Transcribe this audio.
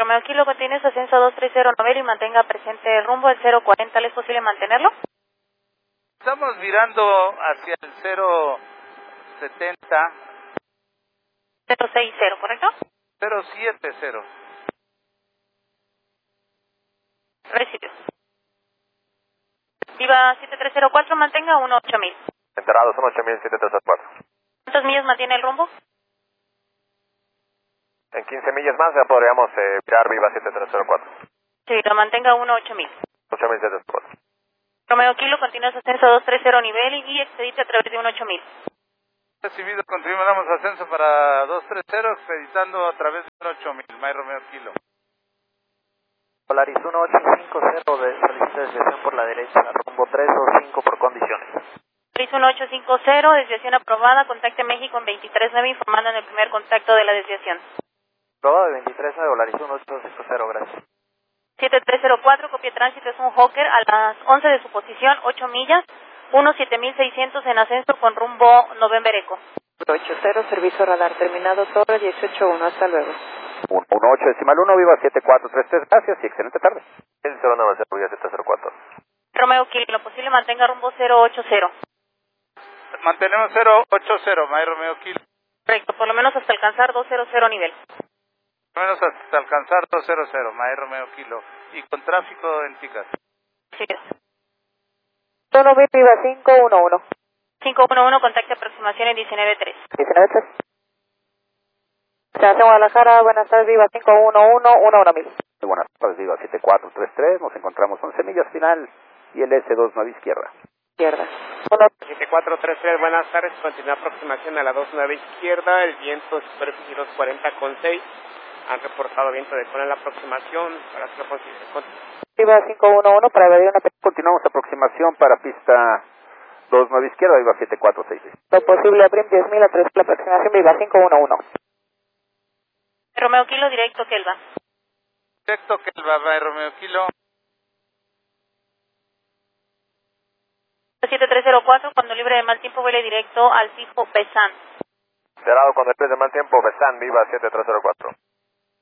Romeo Kilo, continúe su ascenso 230 Novel y mantenga presente el rumbo del 040. ¿Le es posible mantenerlo? Estamos virando hacia el 070. 060, ¿correcto? 070. Recibido. Viva 7304, mantenga 18000. Enterados, 18000, ¿Cuántas millas mantiene el rumbo? En 15 millas más ya podríamos virar Viva 7304. Sí, lo mantenga 18000. 8704. Romeo Kilo, continúa su ascenso 230 nivel y expedite a través de 18000. Recibido, continuamos ascenso para 230, expeditando a través de 8000, My Romeo Kilo. Polaris 1850 de solicitud de desviación por la derecha, rumbo 325 por condiciones. Polaris 1850, desviación aprobada, contacte México en 239 informando en el primer contacto de la desviación. Probado de 23 Polaris 1850, gracias. 7304, copia de tránsito, es un Hawker a las 11 de su posición, 8 millas, 17600 en ascenso con rumbo November Eco. 80, servicio radar terminado, Torre 181, hasta luego. 18.1, Viva 7433, gracias y excelente tarde. El 09 Viva 704. Romeo Kilo, lo posible mantenga rumbo 080. Mantenemos 080, My Romeo Kilo. Correcto, por lo menos hasta alcanzar 200 nivel. Por lo menos hasta alcanzar 200, My Romeo Kilo. Y con tráfico en Ticas. Sí. Tono Viva 511. 511, contacte aproximación en 193. 193. Se hace Guadalajara, buenas tardes, Viva 511, 11000. Buenas tardes, Viva 7433, nos encontramos 11 millas final y el S29 izquierda. Izquierda. 7433, buenas tardes, continúa aproximación a la 29 izquierda, el viento superficie 240,6. Han reportado viento de cola en la aproximación para hacer la posición. Viva 511 para ver una... Continuamos aproximación para pista 29 izquierda, Viva 7466. Lo posible, abrir 10.000 a 3 la aproximación, Viva 511. Romeo Kilo, directo Kelva. Directo Kelva, My Romeo Kilo. 7304, cuando libre de mal tiempo, vuele directo al fijo Besan. Cerrado cuando libre de mal tiempo, Besan, Viva 7304.